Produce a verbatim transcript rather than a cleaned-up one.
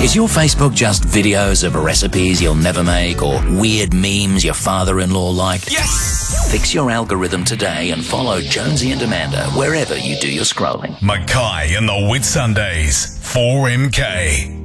Is your Facebook just videos of recipes you'll never make or weird memes your father-in-law liked? Yes! Fix your algorithm today and follow Jonesy and Amanda wherever you do your scrolling. Mackay and the Whitsundays, four M K.